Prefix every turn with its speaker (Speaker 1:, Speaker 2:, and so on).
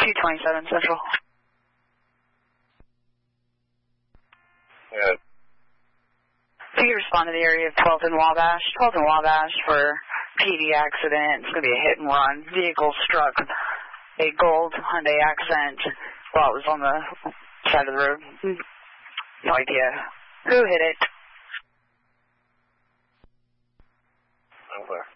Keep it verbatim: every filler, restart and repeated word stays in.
Speaker 1: two twenty-seven Central.
Speaker 2: Yeah.
Speaker 1: If you could respond to the area of twelfth and Wabash, twelfth and Wabash for P D accident. It's going to be a hit and run. Vehicle struck a gold Hyundai Accent while it was on the side of the road. No idea who hit it.
Speaker 2: Okay.